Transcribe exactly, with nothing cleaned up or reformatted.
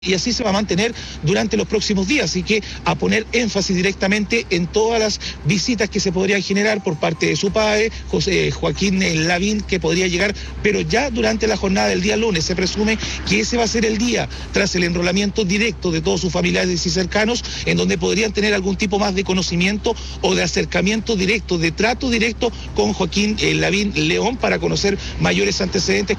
Y así se va a mantener durante los próximos días, así que a poner énfasis directamente en todas las visitas que se podrían generar por parte de su padre, José Joaquín Lavín, que podría llegar, pero ya durante la jornada del día lunes se presume que ese va a ser el día, tras el enrolamiento directo de todos sus familiares y cercanos, en donde podrían tener algún tipo más de conocimiento o de acercamiento directo, de trato directo con Joaquín Lavín León para conocer mayores antecedentes.